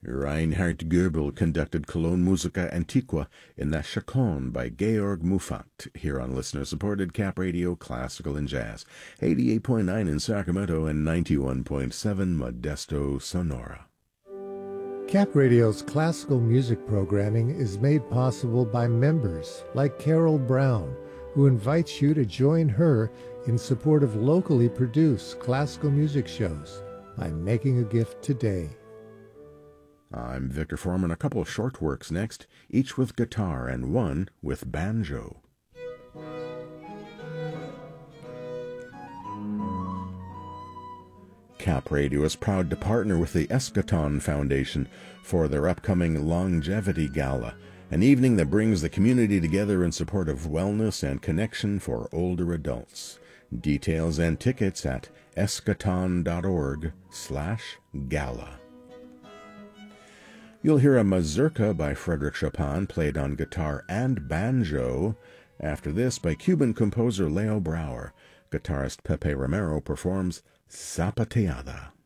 Reinhard Goebel conducted Cologne Musica Antiqua in the Chaconne by Georg Muffat, here on listener-supported Cap Radio Classical and Jazz, 88.9 in Sacramento and 91.7 Modesto, Sonora. Cap Radio's classical music programming is made possible by members like Carol Brown, who invites you to join her in support of locally produced classical music shows by making a gift today. I'm Victor Foreman. A couple of short works next, each with guitar and one with banjo. Cap Radio is proud to partner with the Eschaton Foundation for their upcoming Longevity Gala, an evening that brings the community together in support of wellness and connection for older adults. Details and tickets at eschaton.org/gala. You'll hear a mazurka by Frédéric Chopin played on guitar and banjo. After this, by Cuban composer Leo Brouwer, guitarist Pepe Romero performs Zapateada.